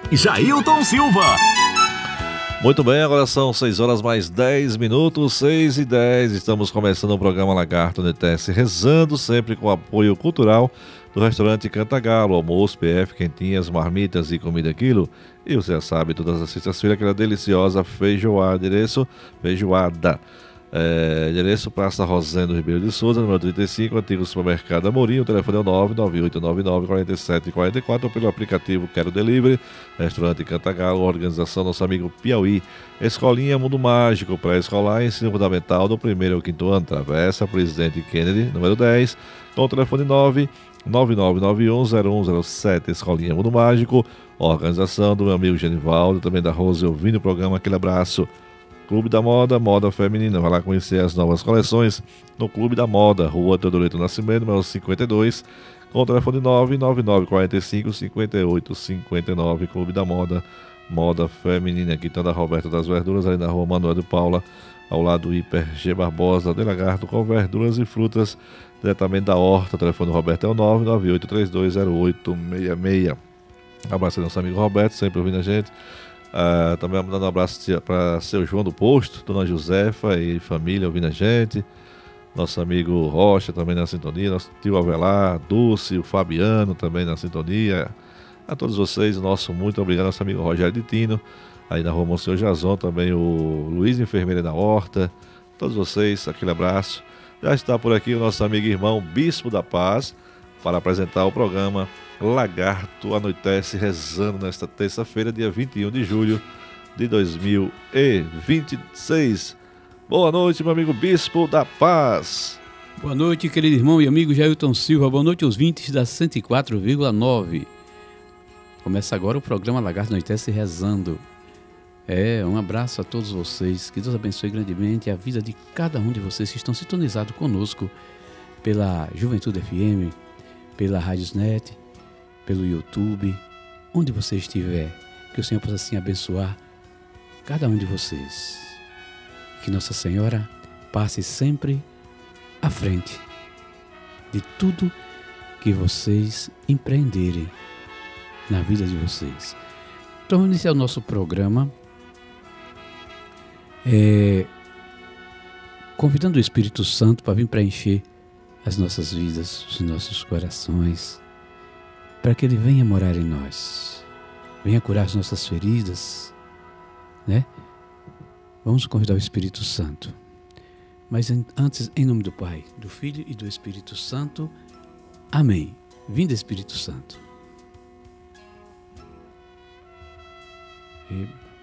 Jailton Silva. Muito bem, agora são 6 horas mais 10 minutos, 6h10. Estamos começando o programa Lagarto NTS, rezando sempre com apoio cultural do restaurante Cantagalo, almoço, PF, quentinhas, marmitas e comida quilo. E você já sabe, todas as sextas-feiras, aquela deliciosa feijoada, endereço Praça Rosendo Ribeiro de Souza, número 35, antigo supermercado Amorim. O telefone é o 998994744 ou pelo aplicativo Quero Delivery. Restaurante Cantagalo, organização nosso amigo Piauí. Escolinha Mundo Mágico, pré-escolar, ensino fundamental do 1º ao 5º ano, Travessa Presidente Kennedy, número 10, com o telefone 999910107. Escolinha Mundo Mágico, organização do meu amigo Genivaldo, também da Rose, ouvindo o programa. Aquele abraço. Clube da Moda, moda feminina. Vai lá conhecer as novas coleções no Clube da Moda, Rua Teodorito Nascimento, número 52, com o telefone 999455859. Clube da Moda, moda feminina. Aqui está da Roberta das Verduras, ali na Rua Manuel de Paula, ao lado do Hiper G Barbosa de Lagarto, com verduras e frutas diretamente da horta. O telefone do Roberto é o 998320866. Abraço ao nosso amigo Roberto, sempre ouvindo a gente. Também mandando um abraço para seu João do Posto, dona Josefa e família ouvindo a gente. Nosso amigo Rocha também na sintonia, nosso tio Avelar, Dulce, o Fabiano também na sintonia. A todos vocês, nosso muito obrigado, nosso amigo Rogério de Tino, aí na Rua Monsenhor Jazon, também o Luiz Enfermeira da Horta. Todos vocês, aquele abraço. Já está por aqui o nosso amigo e irmão Bispo da Paz para apresentar o programa Lagarto Anoitece, rezando nesta terça-feira, dia 21 de julho de 2026. Boa noite, meu amigo Bispo da Paz. Boa noite, querido irmão e amigo Jailton Silva. Boa noite aos 20 da 104,9. Começa agora o programa Lagarto Anoitece, rezando. Um abraço a todos vocês. Que Deus abençoe grandemente a vida de cada um de vocês que estão sintonizados conosco pela Juventude FM, pela Rádiosnet, pelo YouTube, onde você estiver, que o Senhor possa assim abençoar cada um de vocês. Que Nossa Senhora passe sempre à frente de tudo que vocês empreenderem na vida de vocês. Então, vamos iniciar o nosso programa convidando o Espírito Santo para vir preencher as nossas vidas, os nossos corações, para que Ele venha morar em nós, venha curar as nossas feridas, né? Vamos convidar o Espírito Santo. Mas antes, em nome do Pai, do Filho e do Espírito Santo. Amém. Vinda, Espírito Santo.